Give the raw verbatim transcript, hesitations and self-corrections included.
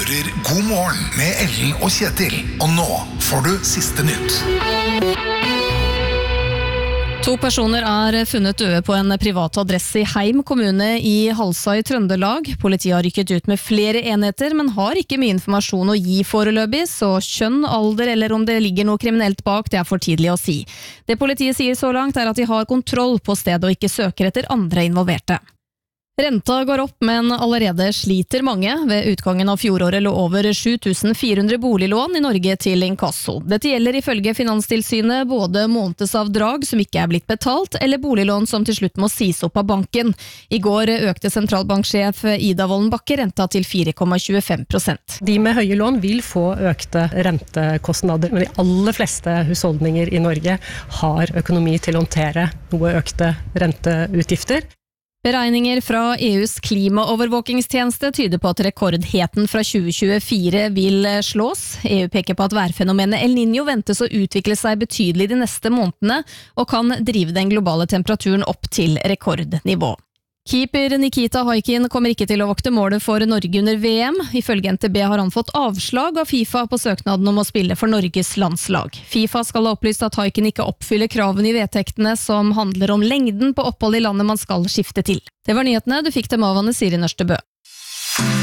hører God morgen med Ellen og Kjetil. Og nå får du siste nytt. To personer er funnet døde på en privat adresse i Heim kommune i Halsa i Trøndelag. Politiet har rykket ut med flere enheter, men har ikke mye informasjon å gi foreløpig, så kjønn, alder eller om det ligger noe kriminelt bak, det er for tidlig å si. Det politiet sier så langt er at de har kontroll på stedet og ikke søker etter andre involverte. Renta går opp, men allerede sliter mange. Ved utgangen av fjoråret lå over sju tusen fire hundre boliglån i Norge til inkasso. Dette gjelder ifølge Finanstilsynet både månedsavdrag som ikke er blitt betalt, eller boliglån som til slutt må sies opp av banken. I går økte sentralbanksjef Ida Wolden Bakke renta til fire komma tjuefem prosent. De med høye lån vil få økte rentekostnader, men de aller fleste husholdninger i Norge har økonomi til å håndtere noe økte renteutgifter. Beregninger fra E U's klimaovervåkingstjeneste tyder på at rekordheten fra tjue tjuefire vil slås. E U peker på at værfenomenet El Niño ventes å utvikle seg betydelig de neste månedene, og kan drive den globale temperaturen opp til rekordnivå. Keeper Nikita Haikin kommer ikke til å vokte målet for Norge under V M. Ifølge N T B har han fått avslag av FIFA på søknaden om å spille for Norges landslag. FIFA skal ha opplyst at Haikin ikke oppfyller kravene i vedtektene som handler om lengden på opphold i landet man skal skifte til. Det var nyhetene, du fikk dem av Anne Siri Nørstebø.